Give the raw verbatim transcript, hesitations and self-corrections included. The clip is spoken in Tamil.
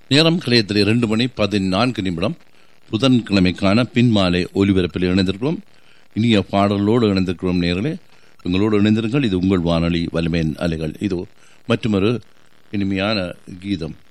நேரம் கலையத்தில் இரண்டு மணி பதினான்கு நிமிடம். புதன்கிழமைக்கான பின்மாலை ஒலிபரப்பில் இணைந்திருக்கிறோம். இனிய பாடலோடு இணைந்திருக்கிறோம். நேர்களே, எங்களோடு இணைந்திருங்கள். இது உங்கள் வானொலி வலிமையின் அலைகள். இது மற்றொரு இனிமையான கீதம்.